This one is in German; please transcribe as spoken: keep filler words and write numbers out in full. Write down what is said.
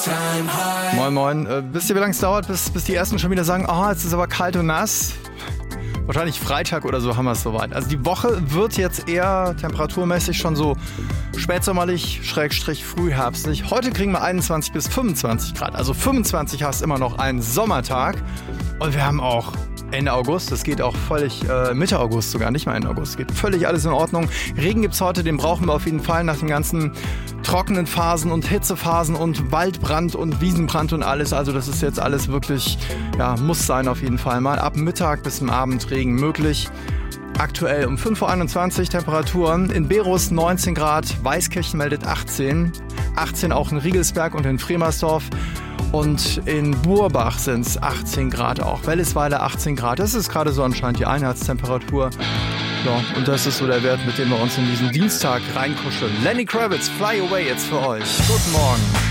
Moin Moin, äh, wisst ihr, wie lange es dauert, bis, bis die Ersten schon wieder sagen, oh, jetzt ist aber kalt und nass? Wahrscheinlich Freitag oder so haben wir es soweit. Also die Woche wird jetzt eher temperaturmäßig schon so spätsommerlich, schrägstrich frühherbstlich. Heute kriegen wir einundzwanzig bis fünfundzwanzig Grad. Also fünfundzwanzig heißt immer noch ein Sommertag. Und wir haben auch Ende August, das geht auch völlig, äh, Mitte August sogar, nicht mal Ende August, geht völlig alles in Ordnung. Regen gibt's heute, den brauchen wir auf jeden Fall nach den ganzen trockenen Phasen und Hitzephasen und Waldbrand und Wiesenbrand und alles. Also das ist jetzt alles wirklich, ja, muss sein auf jeden Fall mal. Ab Mittag bis zum Abend Regen möglich. Aktuell um fünf Uhr einundzwanzig Temperaturen. In Berus neunzehn Grad, Weißkirchen meldet achtzehn. achtzehn auch in Riegelsberg und in Fremersdorf. Und in Burbach sind es achtzehn Grad auch. Wellisweiler achtzehn Grad. Das ist gerade so anscheinend die Einheitstemperatur. Ja, und das ist so der Wert, mit dem wir uns in diesen Dienstag reinkuscheln. Lenny Kravitz, Fly Away jetzt für euch. Guten Morgen.